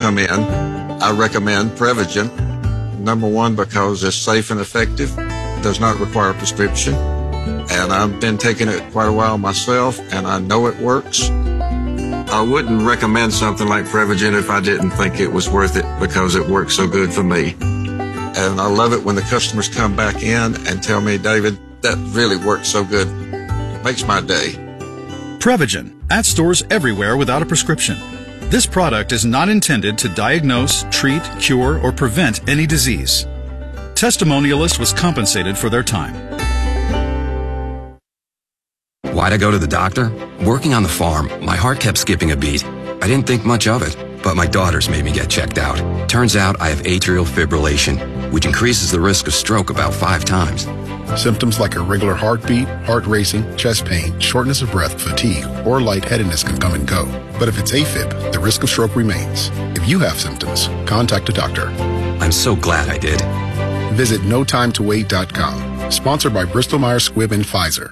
come in, I recommend Prevagen. Number one, because it's safe and effective, does not require a prescription. And I've been taking it quite a while myself, and I know it works. I wouldn't recommend something like Prevagen if I didn't think it was worth it because it works so good for me. And I love it when the customers come back in and tell me, David, that really works so good. It makes my day. Prevagen, at stores everywhere without a prescription. This product is not intended to diagnose, treat, cure, or prevent any disease. Testimonialist was compensated for their time. Why'd I go to the doctor? Working on the farm, my heart kept skipping a beat. I didn't think much of it, but my daughters made me get checked out. Turns out I have atrial fibrillation, which increases the risk of stroke about 5 times. Symptoms like irregular heartbeat, heart racing, chest pain, shortness of breath, fatigue, or lightheadedness can come and go. But if it's AFib, the risk of stroke remains. If you have symptoms, contact a doctor. I'm so glad I did. Visit notimetowait.com. Sponsored by Bristol-Myers Squibb and Pfizer.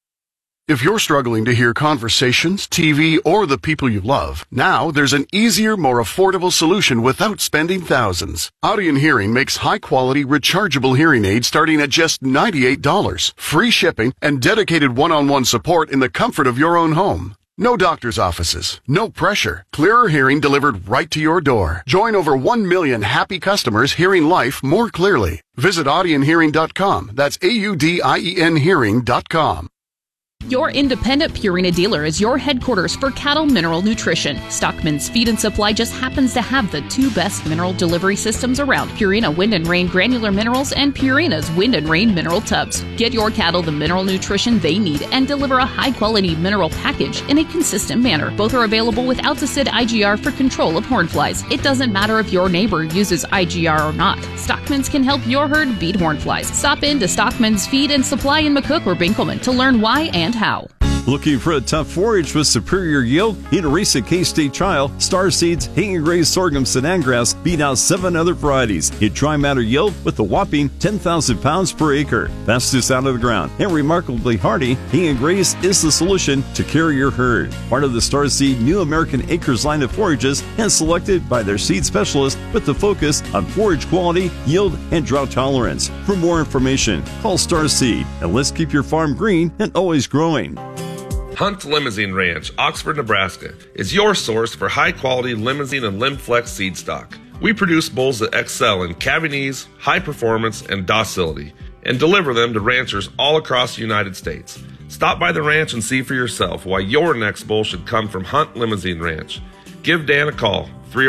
If you're struggling to hear conversations, TV, or the people you love, now there's an easier, more affordable solution without spending thousands. Audien Hearing makes high-quality, rechargeable hearing aids starting at just $98, free shipping, and dedicated one-on-one support in the comfort of your own home. No doctor's offices, no pressure, clearer hearing delivered right to your door. Join over 1 million happy customers hearing life more clearly. Visit AudienHearing.com. That's AUDIEN Hearing.com. Your independent Purina dealer is your headquarters for cattle mineral nutrition. Stockman's Feed and Supply just happens to have the 2 best mineral delivery systems around: Purina Wind and Rain granular minerals and Purina's Wind and Rain mineral tubs. Get your cattle the mineral nutrition they need and deliver a high-quality mineral package in a consistent manner. Both are available with Alticid IGR for control of horn flies. It doesn't matter if your neighbor uses IGR or not. Stockman's can help your herd beat horn flies. Stop in to Stockman's Feed and Supply in McCook or Binkelman to learn why and how. Looking for a tough forage with superior yield? In a recent K-State trial, Star Seeds Hay and Graze Sorghum Sudan Grass beat out 7 other varieties in dry matter yield with a whopping 10,000 pounds per acre. Fastest out of the ground and remarkably hardy, Hay and Graze is the solution to carry your herd. Part of the Star Seed New American Acres line of forages and selected by their seed specialist with the focus on forage quality, yield, and drought tolerance. For more information, call Star Seed and let's keep your farm green and always growing. Hunt Limousine Ranch, Oxford, Nebraska, is your source for high-quality limousine and Limflex seed stock. We produce bulls that excel in calving ease, high performance, and docility, and deliver them to ranchers all across the United States. Stop by the ranch and see for yourself why your next bull should come from Hunt Limousine Ranch. Give Dan a call,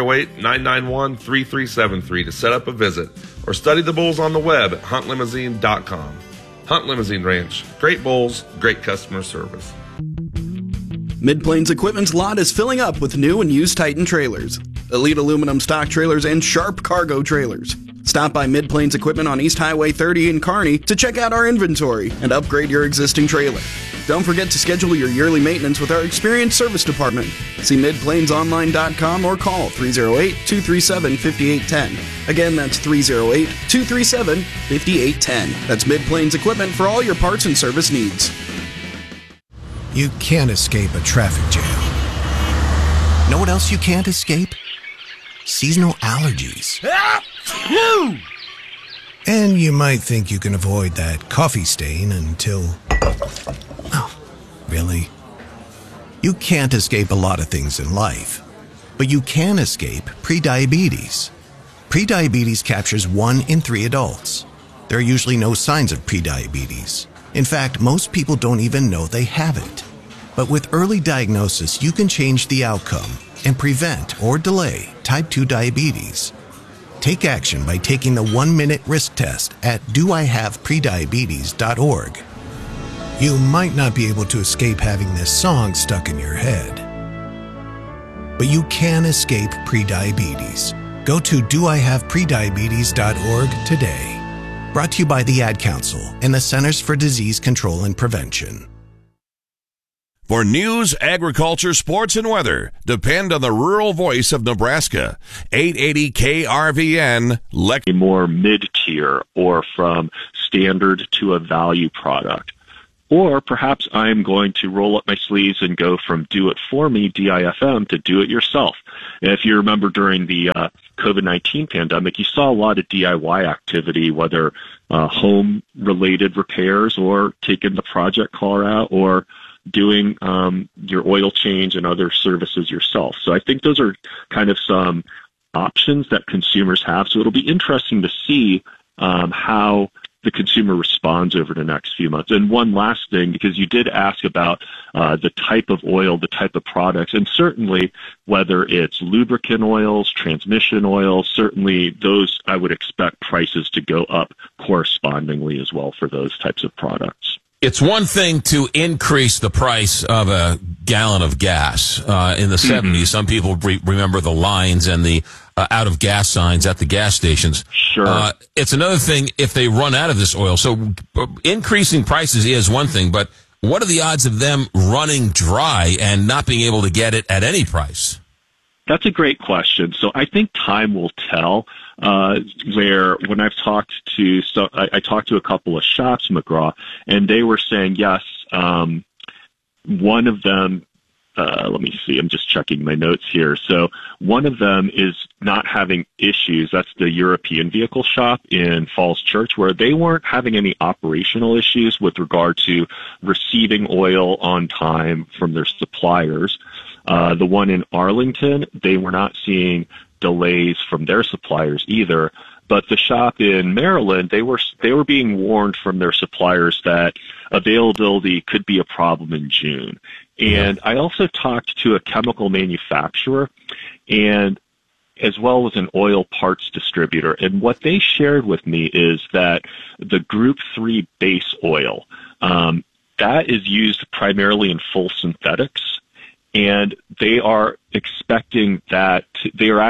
308-991-3373 to set up a visit, or study the bulls on the web at huntlimousine.com. Hunt Limousine Ranch, great bulls, great customer service. Mid-Plains Equipment's lot is filling up with new and used Titan trailers, Elite aluminum stock trailers, and Sharp cargo trailers. Stop by Mid-Plains Equipment on East Highway 30 in Kearney to check out our inventory and upgrade your existing trailer. Don't forget to schedule your yearly maintenance with our experienced service department. See midplainsonline.com or call 308-237-5810. Again, that's 308-237-5810. That's Mid-Plains Equipment for all your parts and service needs. You can't escape a traffic jam. Know what else you can't escape? Seasonal allergies. And you might think you can avoid that coffee stain until... Oh, really? You can't escape a lot of things in life, but you can escape prediabetes. Prediabetes captures 1 in 3 adults. There are usually no signs of prediabetes. In fact, most people don't even know they have it. But with early diagnosis, you can change the outcome and prevent or delay type 2 diabetes. Take action by taking the 1-minute risk test at doihaveprediabetes.org. You might not be able to escape having this song stuck in your head, but you can escape prediabetes. Go to doihaveprediabetes.org today. Brought to you by the Ad Council and the Centers for Disease Control and Prevention. For news, agriculture, sports, and weather, depend on the rural voice of Nebraska. 880 KRVN. More mid-tier or from standard to a value product. Or perhaps I'm going to roll up my sleeves and go from do it for me, DIFM, to do it yourself. And if you remember during the COVID-19 pandemic, you saw a lot of DIY activity, whether home-related repairs or taking the project car out or doing your oil change and other services yourself. So I think those are kind of some options that consumers have. So it'll be interesting to see how the consumer responds over the next few months. And one last thing, because you did ask about the type of oil, the type of products, and certainly whether it's lubricant oils, transmission oils, certainly those I would expect prices to go up correspondingly as well for those types of products. It's one thing to increase the price of a gallon of gas. In the 70s, some people remember the lines and the out of gas signs at the gas stations. Sure. It's another thing if they run out of this oil. So increasing prices is one thing, but what are the odds of them running dry and not being able to get it at any price? That's a great question. So I think time will tell. Where when I've talked to, I talked to a couple of shops, McGraw, and they were saying, yes, one of them, let me see, I'm just checking my notes here. So one of them is not having issues. That's the European vehicle shop in Falls Church, where they weren't having any operational issues with regard to receiving oil on time from their suppliers. The one in Arlington, they were not seeing delays from their suppliers either. But the shop in Maryland, they were being warned from their suppliers that availability could be a problem in June. And I also talked to a chemical manufacturer and as well as an oil parts distributor. And what they shared with me is that the Group 3 base oil, that is used primarily in full synthetics. And they are expecting that they were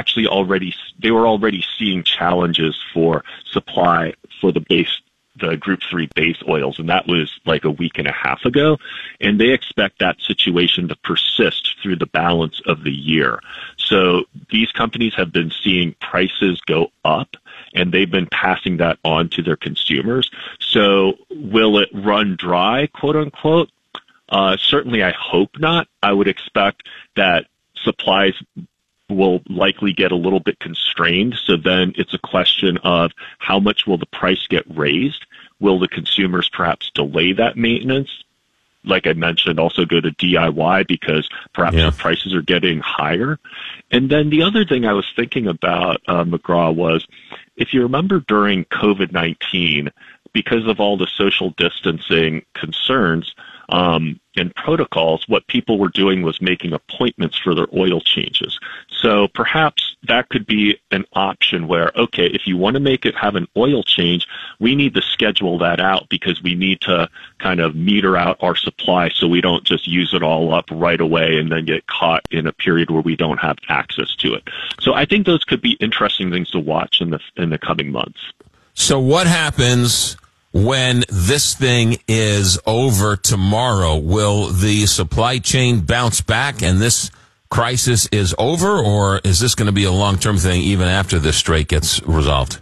already seeing challenges for supply for the Group 3 base oils, and that was like a week and a half ago. And they expect that situation to persist through the balance of the year. So these companies have been seeing prices go up, and they've been passing that on to their consumers. So will it run dry, quote unquote? Certainly I hope not. I would expect that supplies will likely get a little bit constrained. So then it's a question of how much will the price get raised? Will the consumers perhaps delay that maintenance? Like I mentioned, also go to DIY because perhaps the prices are getting higher. And then the other thing I was thinking about, McGraw, was if you remember during COVID-19, because of all the social distancing concerns, and protocols, what people were doing was making appointments for their oil changes. So perhaps that could be an option where, okay, if you want to have an oil change, we need to schedule that out because we need to kind of meter out our supply so we don't just use it all up right away and then get caught in a period where we don't have access to it. So I think those could be interesting things to watch in the coming months. So what happens when this thing is over tomorrow? Will the supply chain bounce back and this crisis is over, or is this going to be a long-term thing even after this strait gets resolved?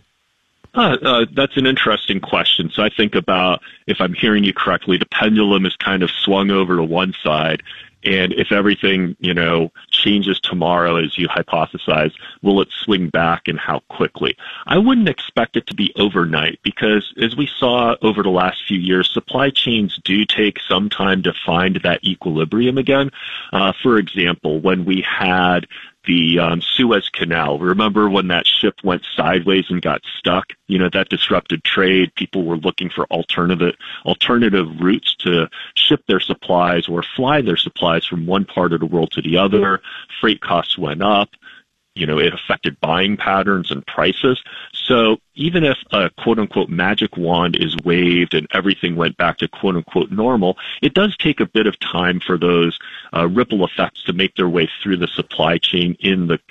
That's an interesting question. So I think about, if I'm hearing you correctly, the pendulum is kind of swung over to one side. And if everything, changes tomorrow, as you hypothesize, will it swing back and how quickly? I wouldn't expect it to be overnight because, as we saw over the last few years, supply chains do take some time to find that equilibrium again. For example, when we had the Suez Canal. Remember when that ship went sideways and got stuck? That disrupted trade. People were looking for alternative routes to ship their supplies or fly their supplies from one part of the world to the other. Freight costs went up. It affected buying patterns and prices. So even if a quote-unquote magic wand is waved and everything went back to quote-unquote normal, it does take a bit of time for those ripple effects to make their way through the supply chain in the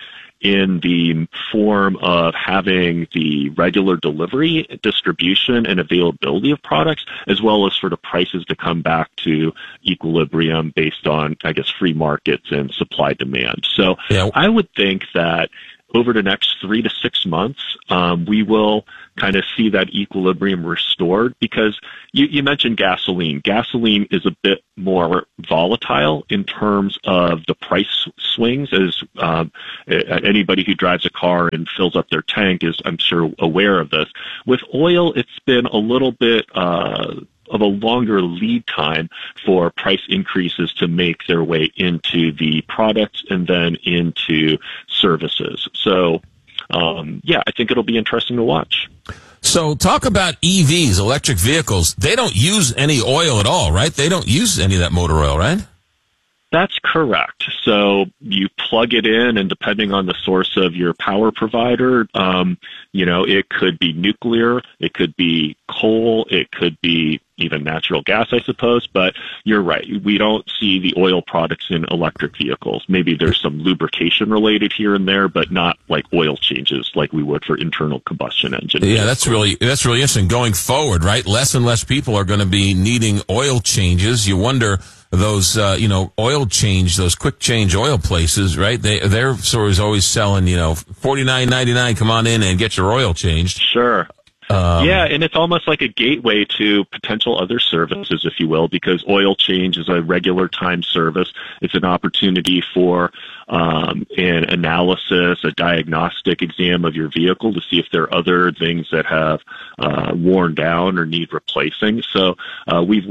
form of having the regular delivery, distribution, and availability of products, as well as for the prices to come back to equilibrium based on, free markets and supply demand. So I would think that over the next 3 to 6 months, we will kind of see that equilibrium restored, because you mentioned gasoline. Gasoline is a bit more volatile in terms of the price swings, as anybody who drives a car and fills up their tank is, I'm sure, aware of this. With oil, it's been a little bit of a longer lead time for price increases to make their way into the products and then into services. So, I think it'll be interesting to watch. So talk about EVs, electric vehicles. They don't use any oil at all, right? They don't use any of that motor oil, right? That's correct. So you plug it in, and depending on the source of your power provider, it could be nuclear, it could be coal, it could be even natural gas, I suppose. But you're right. We don't see the oil products in electric vehicles. Maybe there's some lubrication related here and there, but not like oil changes like we would for internal combustion engine. Yeah, that's really interesting. Going forward, right? Less and less people are going to be needing oil changes. You wonder those, oil change, those quick change oil places, right? They're sort of always selling, $49.99. Come on in and get your oil changed. Sure. And it's almost like a gateway to potential other services, if you will, because oil change is a regular time service. It's an opportunity for an analysis, a diagnostic exam of your vehicle to see if there are other things that have worn down or need replacing. So we've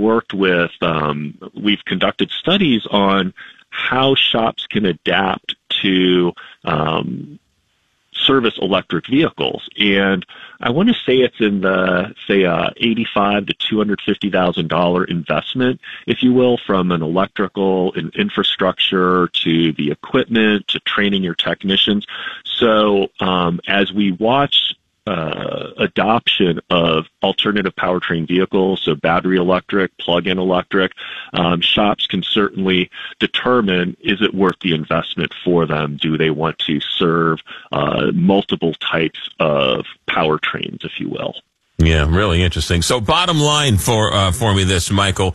conducted studies on how shops can adapt to service electric vehicles, and I want to say it's in the $85,000 to $250,000 investment, if you will, from an electrical and infrastructure to the equipment to training your technicians. So as we watch adoption of alternative powertrain vehicles, so battery electric, plug-in electric, shops can certainly determine, is it worth the investment for them? Do they want to serve multiple types of powertrains, if you will? Yeah, really interesting. So bottom line for me this, Michael,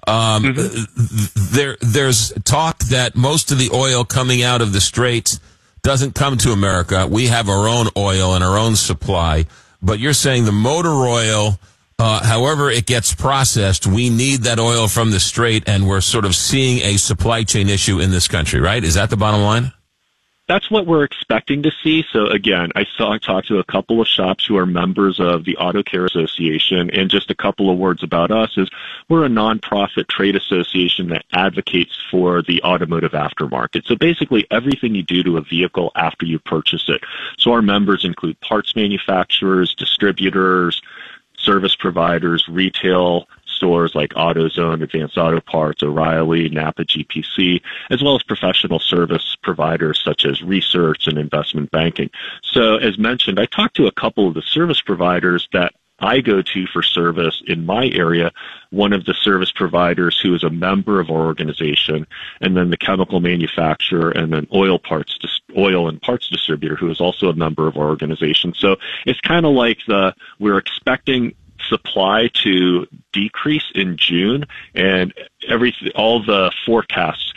there's talk that most of the oil coming out of the Straits doesn't come to America. We have our own oil and our own supply. But you're saying the motor oil, however it gets processed, we need that oil from the Strait, and we're sort of seeing a supply chain issue in this country, right? Is that the bottom line? That's what we're expecting to see. So again, I talked to a couple of shops who are members of the Auto Care Association, and just a couple of words about us is we're a nonprofit trade association that advocates for the automotive aftermarket. So basically everything you do to a vehicle after you purchase it. So our members include parts manufacturers, distributors, service providers, retail stores like AutoZone, Advanced Auto Parts, O'Reilly, Napa GPC, as well as professional service providers such as research and investment banking. So as mentioned, I talked to a couple of the service providers that I go to for service in my area, one of the service providers who is a member of our organization, and then the chemical manufacturer, and then oil and parts distributor who is also a member of our organization. So it's kind of like we're expecting supply to decrease in June, and all the forecasts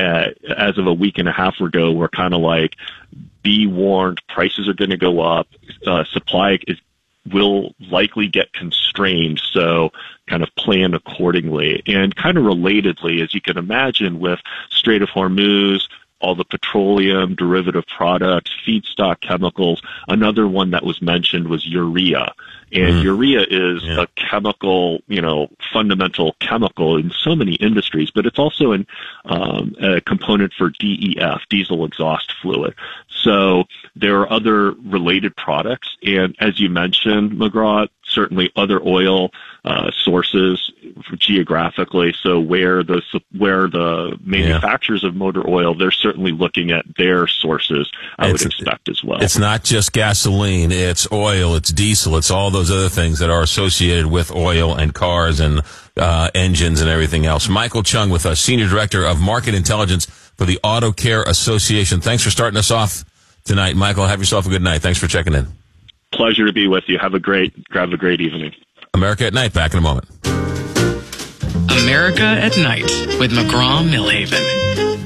as of a week and a half ago were kind of like, be warned, prices are going to go up, supply will likely get constrained, so kind of plan accordingly. And kind of relatedly, as you can imagine, with Strait of Hormuz, all the petroleum, derivative products, feedstock chemicals, another one that was mentioned was urea. And urea is a chemical, fundamental chemical in so many industries, but it's also a component for DEF, diesel exhaust fluid. So there are other related products. And as you mentioned, McGraw, certainly other oil sources geographically. So where the manufacturers of motor oil, they're certainly looking at their sources, I would expect as well. It's not just gasoline, it's oil, it's diesel, it's all those other things that are associated with oil and cars and engines and everything else. Michael Chung with us, Senior Director of Market Intelligence for the Auto Care Association. Thanks for starting us off tonight, Michael. Have yourself a good night. Thanks for checking in. Pleasure to be with you. Have a great evening. America at Night, back in a moment. America at Night with McGraw Millhaven.